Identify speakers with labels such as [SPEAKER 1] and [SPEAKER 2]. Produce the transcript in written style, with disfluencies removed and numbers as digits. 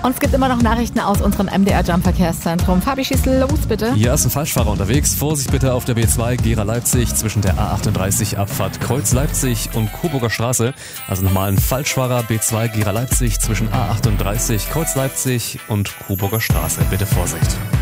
[SPEAKER 1] Und es gibt immer noch Nachrichten aus unserem MDR Jump Verkehrszentrum. Fabi, schieß los, bitte.
[SPEAKER 2] Hier ist ein Falschfahrer unterwegs. Vorsicht bitte auf der B2 Gera-Leipzig zwischen der A38 Abfahrt Kreuz Leipzig und Coburger Straße. Also nochmal ein Falschfahrer B2 Gera-Leipzig zwischen A38 Kreuz Leipzig und Coburger Straße. Bitte Vorsicht.